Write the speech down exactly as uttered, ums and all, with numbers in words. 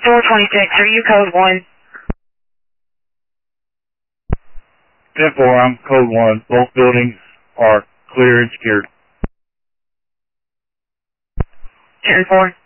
four twenty-six, are you code one? ten four, I'm code one. Both buildings are clear and secured. ten four.